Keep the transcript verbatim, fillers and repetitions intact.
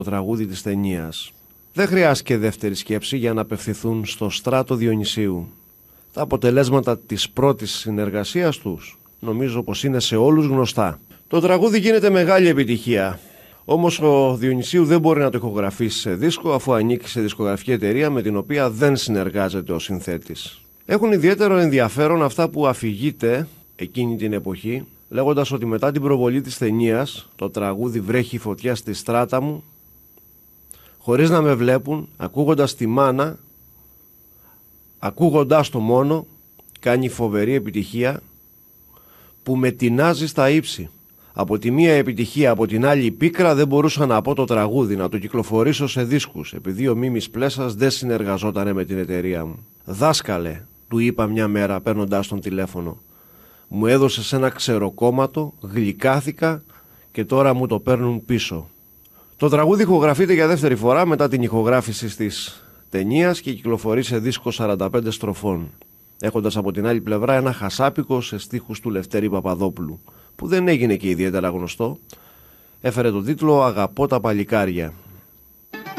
το τραγούδι της ταινίας. Δεν χρειάστηκε δεύτερη σκέψη για να απευθυνθούν στο Στράτο Διονυσίου. Τα αποτελέσματα της πρώτης συνεργασίας τους νομίζω πως είναι σε όλους γνωστά. Το τραγούδι γίνεται μεγάλη επιτυχία. Όμως ο Διονυσίου δεν μπορεί να το ηχογραφήσει σε δίσκο, αφού ανήκει σε δισκογραφική εταιρεία με την οποία δεν συνεργάζεται ο συνθέτης. Έχουν ιδιαίτερο ενδιαφέρον αυτά που αφηγείται εκείνη την εποχή, λέγοντας ότι μετά την προβολή της ταινίας, το τραγούδι «Βρέχει η φωτιά στη στράτα μου», χωρίς να με βλέπουν, ακούγοντας τη μάνα, ακούγοντας το μόνο, κάνει φοβερή επιτυχία που με τεινάζει στα ύψη. Από τη μία επιτυχία, από την άλλη η πίκρα, δεν μπορούσα να πω το τραγούδι, να το κυκλοφορήσω σε δίσκους, επειδή ο Μίμης Πλέσας δεν συνεργαζόταν με την εταιρεία μου. «Δάσκαλε», του είπα μια μέρα παίρνοντας τον τηλέφωνο, «μου έδωσες ένα ξεροκόμματο, γλυκάθηκα και τώρα μου το παίρνουν πίσω». Το τραγούδι ηχογραφείται για δεύτερη φορά μετά την ηχογράφηση της ταινίας και κυκλοφορεί σε δίσκο σαράντα πέντε στροφών, έχοντας από την άλλη πλευρά ένα χασάπικο σε στίχους του Λευτέρη Παπαδόπουλου, που δεν έγινε και ιδιαίτερα γνωστό. Έφερε τον τίτλο «Αγαπώ τα παλικάρια».